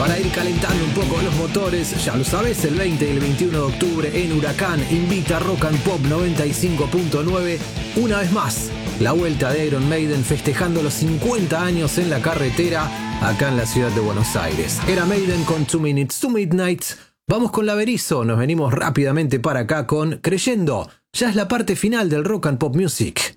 Para ir calentando un poco los motores, ya lo sabes, el 20 y el 21 de octubre en Huracán invita Rock and Pop 95.9 una vez más. La vuelta de Iron Maiden festejando los 50 años en la carretera acá en la ciudad de Buenos Aires. Era Maiden con 2 Minutes to Midnight. Vamos con la Berizo, nos venimos rápidamente para acá con Creyendo. Ya es la parte final del Rock and Pop Music.